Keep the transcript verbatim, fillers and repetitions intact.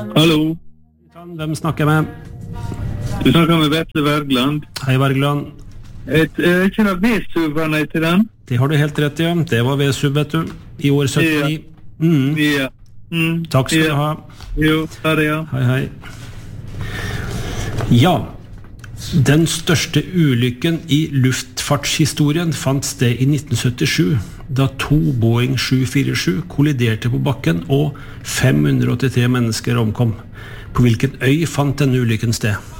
Hallo. Hvem snakker jeg med? Du snakker med Vetle Wergeland. Hei, Wergeland. Et, jeg kjenner V-suberne til den. Det har du helt rett i, ja. Det var V-sub, vet du. I år syttini. Mm. Ja. Mm. Takk skal ja. du ha. Jo, ha det, ja. Hei, hei. Ja, den største ulykken i luftfartshistorien fant sted i nitten syttisju, da to Boeing sju fire sju kolliderte på bakken og fem hundre åttitre mennesker omkom. På hvilken øy fant denne ulykken sted?